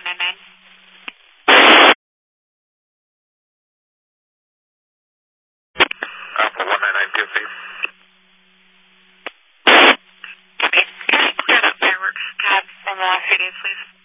Alpha 199 PFC. Fireworks tab from the last few days, please.